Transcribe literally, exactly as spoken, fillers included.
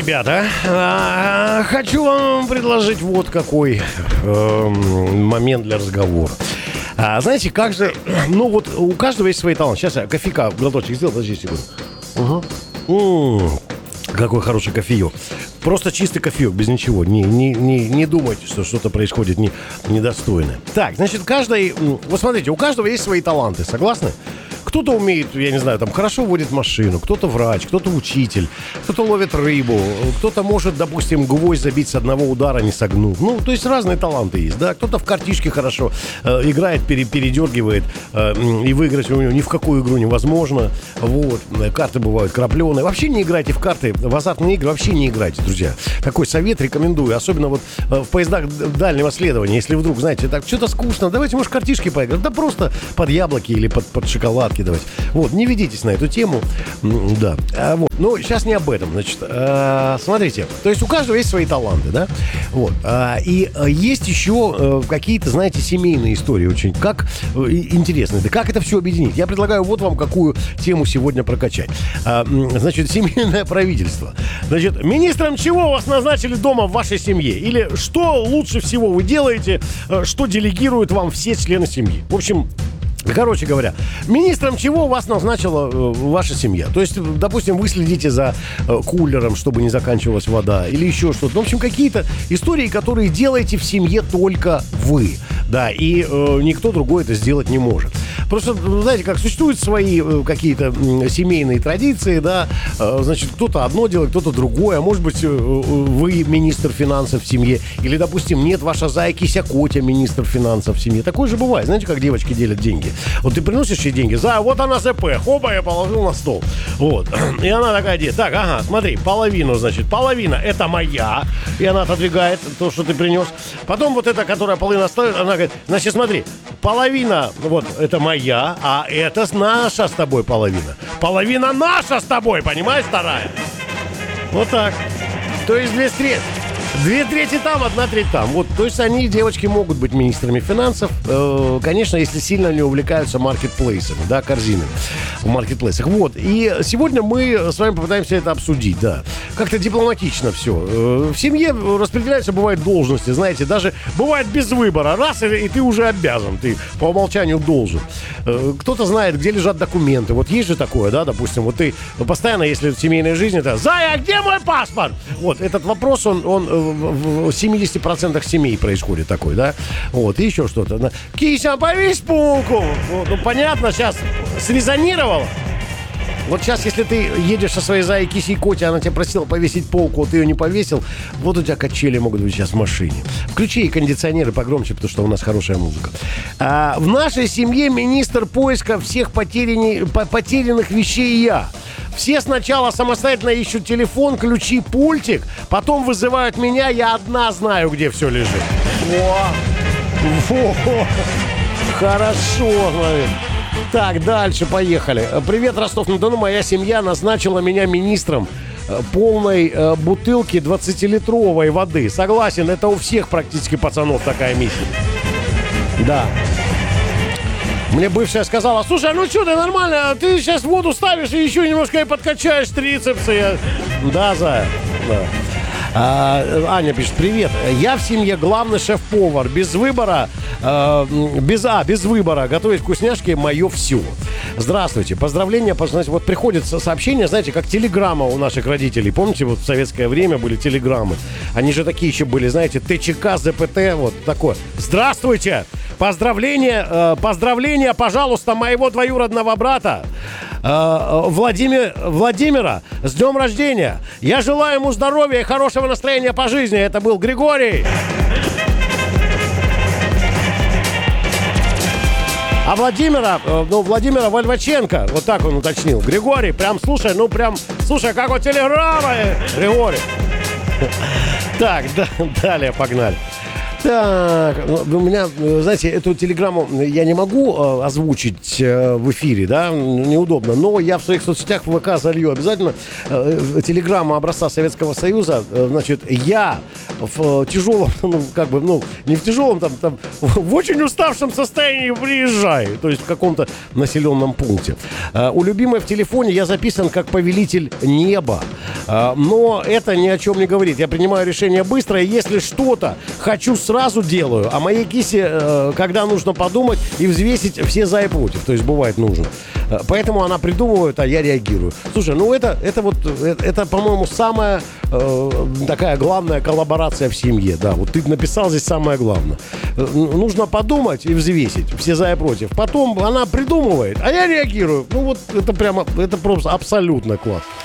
ребята, а, хочу вам предложить вот какой э, момент для разговора. А, знаете, как же, ну вот у каждого есть свои таланты. Сейчас я кофейка, глоточек сделал, подожди секунду. Угу. М-м, какой хороший кофеек. Просто чистый кофеек, без ничего. Не, не, не, не думайте, что что-то происходит не, недостойное. Так, значит, каждый, вот смотрите, у каждого есть свои таланты, согласны? Кто-то умеет, я не знаю, там хорошо водит машину, кто-то врач, кто-то учитель, кто-то ловит рыбу, кто-то может, допустим, гвоздь забить с одного удара, не согнув. Ну, то есть разные таланты есть, да. Кто-то в картишке хорошо э, играет, пере, передергивает, э, и выиграть у него ни в какую игру невозможно. Вот. Карты бывают крапленые. Вообще не играйте в карты, в азартные игры вообще не играйте, друзья. Такой совет рекомендую, особенно вот э, в поездах дальнего следования. Если вдруг, знаете, так что-то скучно, давайте, может, картишки поиграть. Да просто под яблоки или под, под шоколадки давайте. Вот, не ведитесь на эту тему. Да. А, вот. Но сейчас не об этом. Значит, а, смотрите, то есть у каждого есть свои таланты, да? Вот. А, и а, есть еще а, какие-то, знаете, семейные истории очень. Как а, интересно. Да как это все объединить? Я предлагаю вот вам какую тему сегодня прокачать. А, значит, семейное правительство. Значит, министром чего вас назначили дома в вашей семье? Или что лучше всего вы делаете, что делегируют вам все члены семьи? В общем, короче говоря, министром чего вас назначила э, ваша семья? То есть, допустим, вы следите за э, кулером, чтобы не заканчивалась вода, или еще что-то. Ну, в общем, какие-то истории, которые делаете в семье только вы. Да, и э, никто другой это сделать не может. Просто, знаете, как существуют свои э, какие-то э, семейные традиции, да, э, значит, кто-то одно делает, кто-то другое. А может быть, э, вы министр финансов в семье, или, допустим, нет, ваша зая-кися Котя министр финансов в семье. Такое же бывает. Знаете, как девочки делят деньги? Вот ты приносишь ей деньги, за, вот она ЗП, хоба, я положил на стол. Вот. И она такая делает, так, ага, смотри, половину, значит, половина это моя, и она отодвигает то, что ты принес. Потом вот эта, которая половина ставит, она говорит, значит, смотри, половина, вот, это моя, а это наша с тобой половина. Половина наша с тобой, понимаешь, вторая? Вот так. То есть две трети. Две трети там, одна треть там. Вот, то есть они, девочки, могут быть министрами финансов. Э, конечно, если сильно не увлекаются маркетплейсами, да, корзинами в маркетплейсах. Вот. И сегодня мы с вами попытаемся это обсудить, да. Как-то дипломатично все. Э, в семье распределяются, бывают, должности, знаете, даже бывает без выбора. Раз, и, и ты уже обязан, ты по умолчанию должен. Э, кто-то знает, где лежат документы. Вот есть же такое, да, допустим, вот ты постоянно, если в семейной жизни, это «Зая, где мой паспорт?» Вот, этот вопрос, он, он в семьдесят процентов семей происходит такой, да? Вот, и еще что-то. Кися, повесь полку! Вот, ну, понятно, сейчас срезонировало. Вот сейчас, если ты едешь со своей заей Кисей Коти, она тебя просила повесить полку, а ты ее не повесил, вот у тебя качели могут быть сейчас в машине. Включи кондиционеры погромче, потому что у нас хорошая музыка. А, в нашей семье министр поиска всех потеряни, потерянных вещей я. Все сначала самостоятельно ищут телефон, ключи, пультик, потом вызывают меня, я одна знаю, где все лежит. Во! Во! Хорошо, наверное. Так, дальше, поехали. Привет, Ростов-на-Дону. Моя семья назначила меня министром полной э, бутылки двадцатилитровой воды. Согласен, это у всех практически пацанов такая миссия. Да. Мне бывшая сказала, слушай, ну что, ты нормально, ты сейчас воду ставишь и еще немножко и подкачаешь трицепсы. Я... Да, Зая, да. А, Аня пишет, привет, я в семье главный шеф-повар, без выбора, э, без, а, без выбора, готовить вкусняшки мое все. Здравствуйте, поздравления, вот приходит сообщение, знаете, как телеграмма у наших родителей, помните, вот в советское время были телеграммы, они же такие еще были, знаете, ТЧК, ЗПТ, вот такое. Здравствуйте, поздравления, э, поздравления, пожалуйста, моего двоюродного брата, Владимир, Владимира, с днем рождения. Я желаю ему здоровья и хорошего настроения по жизни. Это был Григорий. А Владимира, ну, Владимира Вольваченко, вот так он уточнил. Григорий, прям, слушай, ну, прям, слушай, как вот телеграмма, Григорий. Так, да, далее погнали. Так, у меня, знаете, эту телеграмму я не могу э, озвучить э, в эфире, да, неудобно, но я в своих соцсетях в ВК залью обязательно э, телеграмму образца Советского Союза, э, значит, я в э, тяжелом, ну, как бы, ну, не в тяжелом, там, там, в очень уставшем состоянии приезжаю, то есть в каком-то населенном пункте. Э, у любимой в телефоне я записан как повелитель неба. А, но это ни о чем не говорит. Я принимаю решение быстро, и если что-то хочу, сразу делаю. А моей кисе, э, когда нужно подумать и взвесить все за и против, то есть бывает нужно. Поэтому она придумывает, а я реагирую. Слушай, ну это, это вот, это, это, по-моему, самая э, такая главная коллаборация в семье. Да, вот ты написал здесь самое главное. Нужно подумать и взвесить все за и против. Потом она придумывает, а я реагирую. Ну вот это прямо, это просто абсолютно класс.